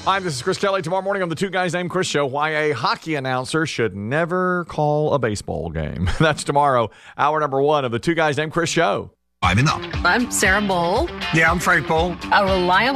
Hi, this is Chris Kelly. Tomorrow morning on the Two Guys Named Chris Show, why a hockey announcer should never call a baseball game. That's tomorrow, hour number 1 of the Two Guys Named Chris Show. I'm I'm Sarah Bowl. Yeah, I'm Frank Bowl. A reliable